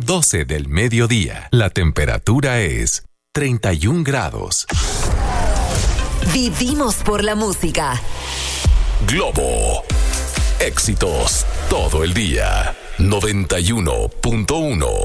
12 del mediodía. La temperatura es 31 grados. Vivimos por la música. Globo. Éxitos todo el día. 91.1.